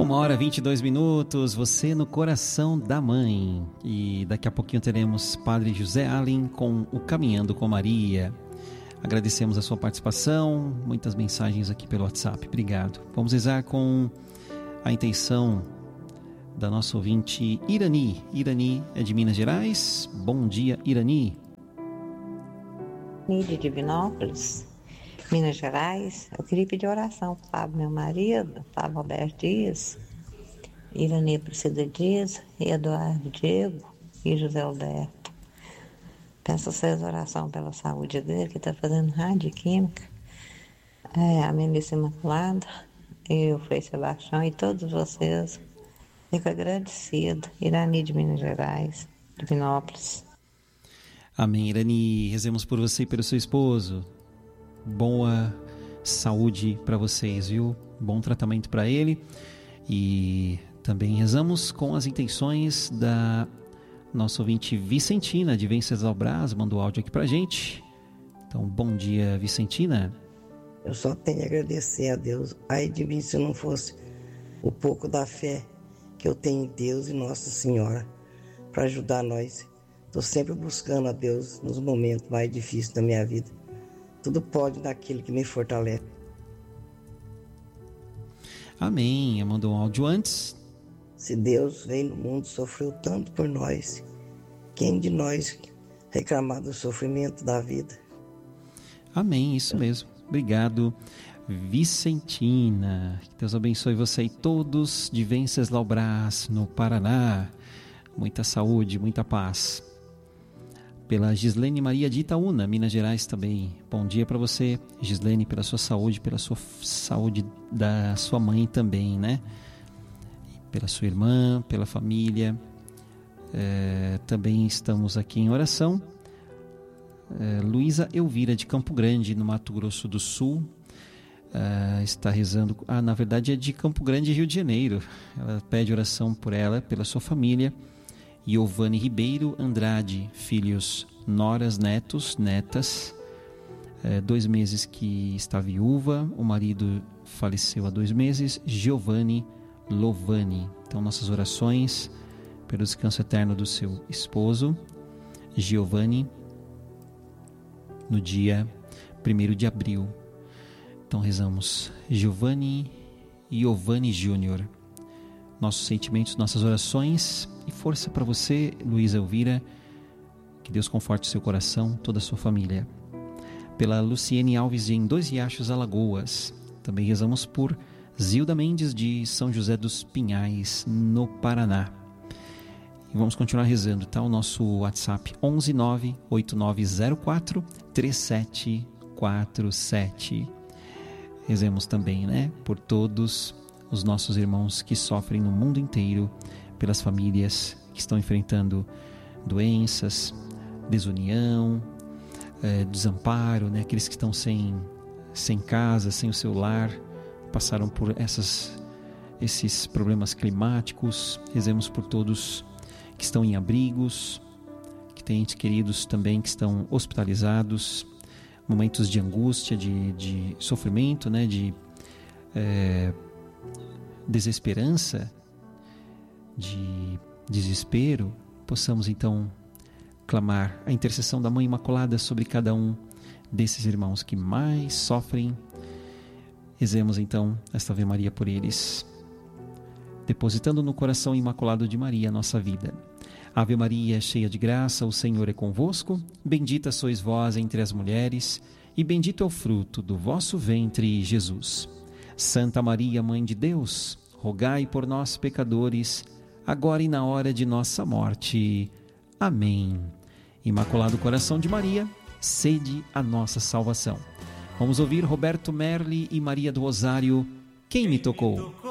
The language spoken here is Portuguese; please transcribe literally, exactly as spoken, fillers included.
Uma hora e vinte e dois minutos, você no coração da mãe. E daqui a pouquinho teremos Padre José Allen com o Caminhando com Maria. Agradecemos a sua participação, muitas mensagens aqui pelo WhatsApp, obrigado. Vamos rezar com a intenção da nossa ouvinte Irani. Irani é de Minas Gerais. Bom dia, Irani. De Divinópolis, Minas Gerais. Eu queria pedir oração para o Fábio, meu marido, Fábio Roberto Dias, Irani Priscila Dias, Eduardo Diego e José Alberto. Peço a vocês oração pela saúde dele, que está fazendo radioquímica. É, a minha missa Imaculada, e o Frei Sebastião e todos vocês. Fico agradecido. Irani de Minas Gerais, Divinópolis. Amém, Irani. Rezemos por você e pelo seu esposo. Boa saúde para vocês, viu? Bom tratamento para ele. E também rezamos com as intenções da nossa ouvinte Vicentina, de Venceslau Braz, mandou áudio aqui pra gente. Então, bom dia, Vicentina. Eu só tenho a agradecer a Deus. Ai de mim se não fosse o pouco da fé que eu tenho em Deus e Nossa Senhora para ajudar nós. Estou sempre buscando a Deus nos momentos mais difíceis da minha vida. Tudo pode naquele que me fortalece. Amém. Mandou um áudio antes. Se Deus veio no mundo, sofreu tanto por nós. Quem de nós reclamar do sofrimento da vida? Amém, isso mesmo. Obrigado, Vicentina. Que Deus abençoe você e todos de Venceslau Braz, no Paraná. Muita saúde, muita paz. Pela Gislene Maria de Itaúna, Minas Gerais também. Bom dia para você, Gislene, pela sua saúde, pela sua saúde da sua mãe também, né? Pela sua irmã, pela família. É, também estamos aqui em oração. É, Luísa Elvira de Campo Grande, no Mato Grosso do Sul. É, está rezando. Ah, na verdade é de Campo Grande, Rio de Janeiro. Ela pede oração por ela, pela sua família. Giovanni Ribeiro Andrade, filhos, noras, netos, netas, é, dois meses que está viúva, o marido faleceu há dois meses, Giovanni Lovani. Então, nossas orações pelo descanso eterno do seu esposo, Giovanni, no dia primeiro de abril. Então, rezamos, Giovanni Giovanni Júnior. Nossos sentimentos, nossas orações e força para você, Luísa Elvira. Que Deus conforte seu coração, toda a sua família. Pela Luciene Alves em Dois Riachos, Alagoas. Também rezamos por Zilda Mendes de São José dos Pinhais, no Paraná. E vamos continuar rezando, tá? O nosso WhatsApp onze nove oito nove zero quatro três sete quatro sete. Rezemos também, né? Por todos os nossos irmãos que sofrem no mundo inteiro, pelas famílias que estão enfrentando doenças, desunião, é, desamparo, né? Aqueles que estão sem, sem casa, sem o seu lar, passaram por essas, esses problemas climáticos. Rezemos por todos que estão em abrigos, que têm entes queridos também que estão hospitalizados, momentos de angústia, de, de sofrimento, né? de é, desesperança, de desespero. Possamos então clamar a intercessão da Mãe Imaculada sobre cada um desses irmãos que mais sofrem. Rezemos então esta Ave Maria por eles, depositando no coração imaculado de Maria a nossa vida. Ave Maria, cheia de graça, o Senhor é convosco. Bendita sois vós entre as mulheres, e bendito é o fruto do vosso ventre, Jesus. Santa Maria, Mãe de Deus, rogai por nós, pecadores, agora e na hora de nossa morte. Amém. Imaculado Coração de Maria, sede a nossa salvação. Vamos ouvir Roberto Merli e Maria do Rosário, Quem me tocou?